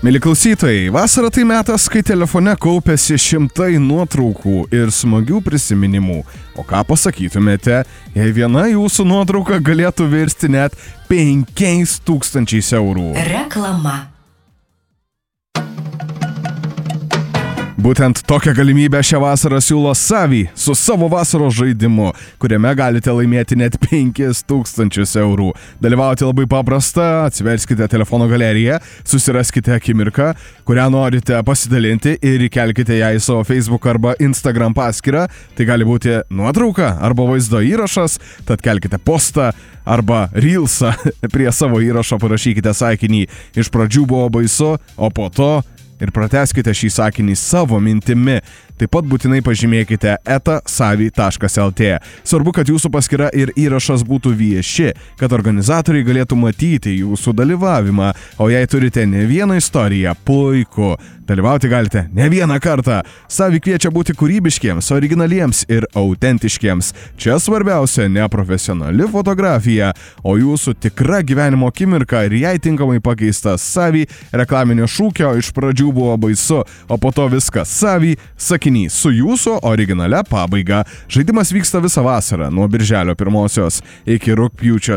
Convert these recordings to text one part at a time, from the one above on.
Mėly klausytojai, vasara tai metas, kai telefone kaupiasi šimtai nuotraukų ir smagių prisiminimų. O ką pasakytumėte, jei viena jūsų nuotrauka galėtų virsti net 5,000 eurų? Reklama. Būtent tokią galimybę šią vasarą siūlo Savi su savo vasaros žaidimu, kuriame galite laimėti net 5,000 eurų. Dalyvauti labai paprasta, atsiverskite telefono galeriją, susiraskite akimirką, kurią norite pasidalinti ir įkelkite ją į savo Facebook arba Instagram paskyrą. Tai gali būti nuotrauka arba vaizdo įrašas, tad kelkite postą arba reelsą prie savo įrašo, parašykite sakinį "Iš pradžių buvo baisu, o po to" ir pratęskite šį sakinį savo mintimi. Taip pat būtinai pažymėkite @savi.lt. Svarbu, kad jūsų paskyra ir įrašas būtų vieši, kad organizatoriai galėtų matyti jūsų dalyvavimą. O jei turite ne vieną istoriją, puiku. Dalyvauti galite ne vieną kartą. Savi kviečia būti kūrybiškiems, originaliems ir autentiškiems. Čia svarbiausia ne profesionali fotografija, o jūsų tikra gyvenimo akimirka ir jai tinkamai pakeistas Savi reklaminio šūkio "Iš pradžių buvo baisu, o po to viskas Savi" sakinys su jūsų originalia pabaiga. Žaidimas vyksta visą vasarą, nuo birželio 1 iki rugpjūčio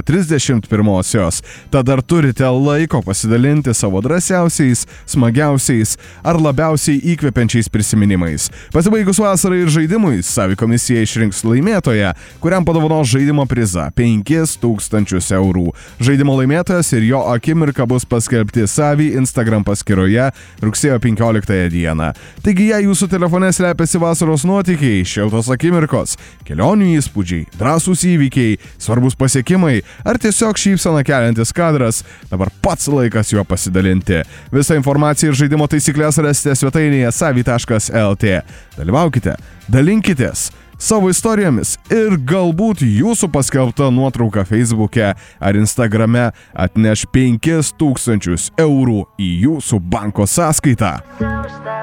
31. Tad dar turite laiko pasidalinti savo drąsiausiais, smagiausiais ar labiausiai įkvepiančiais prisiminimais. Pasibaigus vasarai ir žaidimui, Savi komisija išrinks laimėtoją, kuriam padovanos žaidimo prizą 5,000 eurų. Žaidimo laimėtojas ir jo akimirka bus paskelbti Savi Instagram paskyroje rugsėjo 15 dieną. Taigi, jei jūsų telefone slepiasi vasaros nuotykiai, šiltos akimirkos, kelionių įspūdžiai, drąsūs įvykiai, svarbus pasiekimai ar tiesiog šypseną keliantis kadras, dabar pats laikas juo pasidalinti. Visą informaciją ir žaidimo taisyklės rasite svetainėje savi.lt. Dalyvaukite, dalinkitės savo istorijomis ir galbūt jūsų paskelbta nuotrauka Facebook'e ar Instagrame atneš 5,000 eurų į jūsų banko sąskaitą.